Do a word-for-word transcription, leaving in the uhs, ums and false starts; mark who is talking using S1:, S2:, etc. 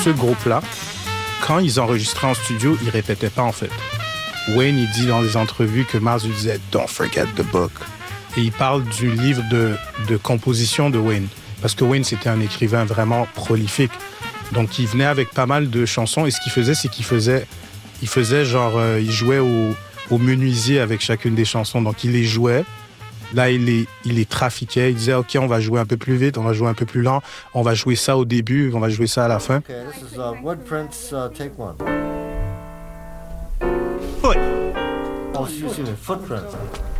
S1: ce groupe-là, quand ils enregistraient en studio, ils répétaient pas en fait. Wayne, il dit dans des entrevues que Miles lui disait « Don't forget the book ». Et il parle du livre de, de composition de Wayne. Parce que Wayne, c'était un écrivain vraiment prolifique. Donc, il venait avec pas mal de chansons. Et ce qu'il faisait, c'est qu'il faisait, il faisait genre, euh, il jouait au, au menuisier avec chacune des chansons. Donc, il les jouait. Là, il les, il les trafiquait. Il disait, OK, on va jouer un peu plus vite, on va jouer un peu plus lent. On va jouer ça au début, on va jouer ça à la fin.
S2: Okay, this is uh, Wood Prince, uh, take one.
S1: Foot.
S2: Oh, excuse me, Footprint.